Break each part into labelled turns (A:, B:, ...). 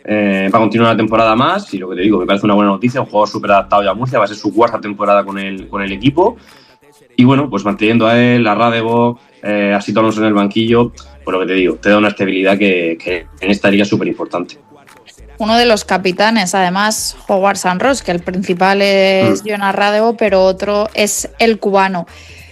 A: va a continuar una temporada más y lo que te digo, me parece una buena noticia, un jugador súper adaptado ya a Murcia, va a ser su cuarta temporada con el equipo y bueno, pues manteniendo a él, a Radebo, a Sito Alonso en el banquillo, pues lo que te digo, te da una estabilidad que en esta liga es súper importante.
B: Uno de los capitanes, además, Howard Sanros, que el principal es Jonas Radebo, pero otro es el cubano.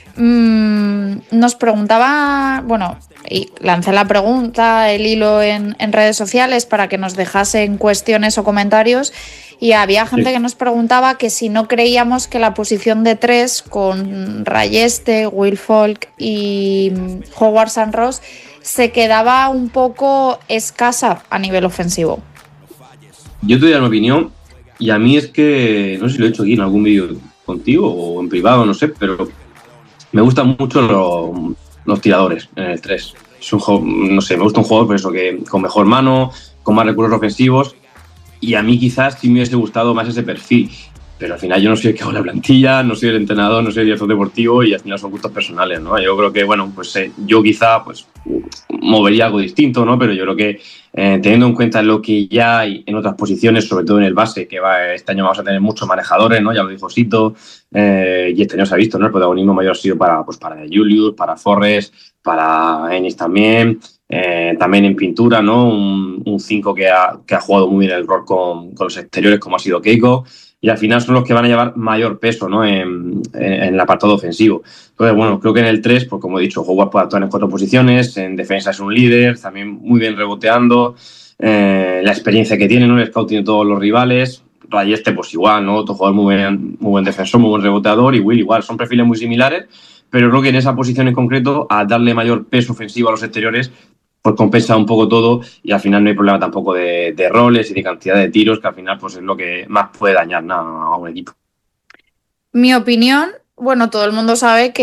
B: Nos preguntaba, bueno, y lancé la pregunta, el hilo en redes sociales para que nos dejasen cuestiones o comentarios y había gente que nos preguntaba que si no creíamos que la posición de 3 con Rayeste, Will Folk y Howard Sanros se quedaba un poco escasa a nivel ofensivo.
A: Yo te doy mi opinión y a mí es que, no sé si lo he hecho aquí en algún vídeo contigo o en privado, no sé, pero me gustan mucho los tiradores en el 3. Es un juego, no sé, me gusta un jugador por eso, que con mejor mano, con más recursos ofensivos y a mí quizás sí me hubiese gustado más ese perfil. Pero al final yo no soy el que hago la plantilla, no soy el entrenador, no soy el director deportivo y al final son gustos personales, ¿no? Yo creo que, bueno, pues yo quizá pues movería algo distinto, ¿no? Pero yo creo que teniendo en cuenta lo que ya hay en otras posiciones, sobre todo en el base, que este año vamos a tener muchos manejadores, ¿no? Ya lo dijo Sito, y este año se ha visto, ¿no? El protagonismo mayor ha sido para Julius, para Forrest, para Ennis también. También en pintura, ¿no? Un 5 que ha jugado muy bien el rol con los exteriores, como ha sido Keiko. Y al final son los que van a llevar mayor peso, ¿no? en el apartado ofensivo. Entonces, bueno, creo que en el 3, pues como he dicho, Howard puede actuar en 4 posiciones, en defensa es un líder, también muy bien reboteando, la experiencia que tiene, ¿no? El scout tiene todos los rivales, Rayeste pues igual, ¿no? Otro jugador muy buen defensor, muy buen reboteador, y Will igual, son perfiles muy similares, pero creo que en esa posición en concreto, al darle mayor peso ofensivo a los exteriores, pues compensa un poco todo y al final no hay problema tampoco de roles y de cantidad de tiros, que al final pues es lo que más puede dañar, ¿no?, a un equipo.
B: Mi opinión, bueno, todo el mundo sabe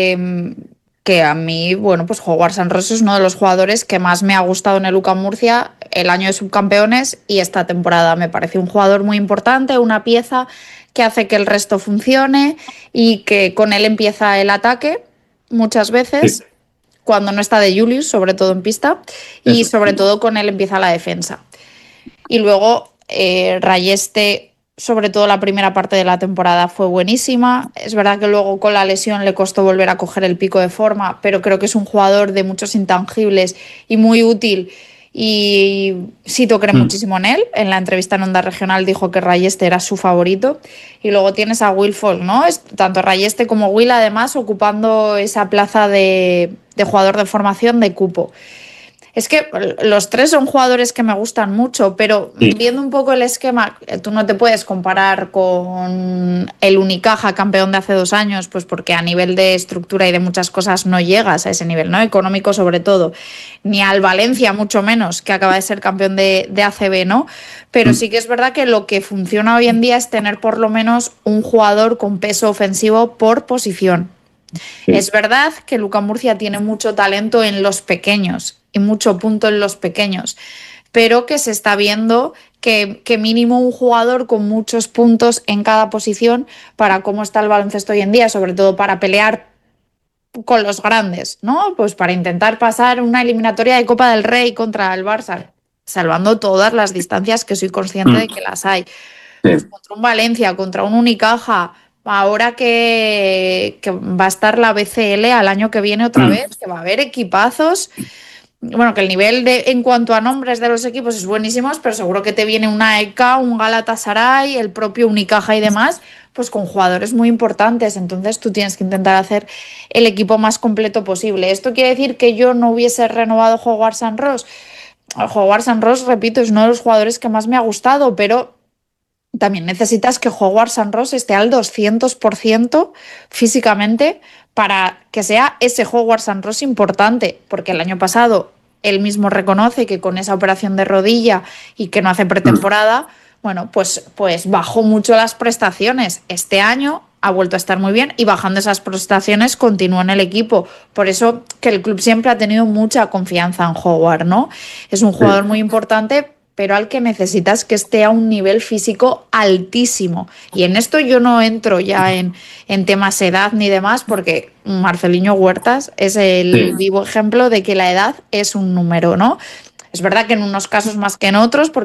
B: que a mí, bueno, pues Howard Sanros es uno de los jugadores que más me ha gustado en el UCAM Murcia el año de subcampeones y esta temporada. Me parece un jugador muy importante, una pieza que hace que el resto funcione y que con él empieza el ataque muchas veces.
A: Sí.
B: Cuando no está de Julius, sobre todo en pista, y
A: Eso.
B: sobre todo con él empieza la defensa. Y luego Rayeste, sobre todo la primera parte de la temporada, fue buenísima. Es verdad que luego con la lesión le costó volver a coger el pico de forma, pero creo que es un jugador de muchos intangibles y muy útil. Y Sito cree muchísimo en él. En la entrevista en Onda Regional dijo que Rayeste era su favorito. Y luego tienes a Will Folk, ¿no? Tanto Rayeste como Will, además, ocupando esa plaza de jugador de formación de cupo. Es que los 3 son jugadores que me gustan mucho, pero viendo un poco el esquema, tú no te puedes comparar con el Unicaja campeón de hace 2 años, pues porque a nivel de estructura y de muchas cosas no llegas a ese nivel, ¿no? Económico sobre todo, ni al Valencia mucho menos, que acaba de ser campeón de ACB, ¿no? Pero sí que es verdad que lo que funciona hoy en día es tener por lo menos un jugador con peso ofensivo por posición. Es verdad que Luca Murcia tiene mucho talento en los pequeños y mucho punto en los pequeños, pero que se está viendo que mínimo un jugador con muchos puntos en cada posición para cómo está el baloncesto hoy en día, sobre todo para pelear con los grandes, ¿no? Pues para intentar pasar una eliminatoria de Copa del Rey contra el Barça, salvando todas las distancias que soy consciente de que las hay. Pues contra un Valencia, contra un Unicaja. Ahora que va a estar la BCL al año que viene otra vez, que va a haber equipazos. Bueno, que el nivel en cuanto a nombres de los equipos es buenísimo, pero seguro que te viene una AEK, un Galatasaray, el propio Unicaja y demás, pues con jugadores muy importantes. Entonces tú tienes que intentar hacer el equipo más completo posible. ¿Esto quiere decir que yo no hubiese renovado Howard Sanros? Howard Sanros, repito, es uno de los jugadores que más me ha gustado, pero también necesitas que Howard Sanros esté al 200% físicamente para que sea ese Howard Sanros importante, porque el año pasado él mismo reconoce que con esa operación de rodilla y que no hace pretemporada, bueno, pues bajó mucho las prestaciones. Este año ha vuelto a estar muy bien y bajando esas prestaciones continúa en el equipo. Por eso que el club siempre ha tenido mucha confianza en Howard, ¿no? Es un jugador muy importante, pero al que necesitas que esté a un nivel físico altísimo. Y en esto yo no entro ya en temas edad ni demás, porque Marceliño Huertas es el vivo ejemplo de que la edad es un número, ¿no? Es verdad que en unos casos más que en otros, porque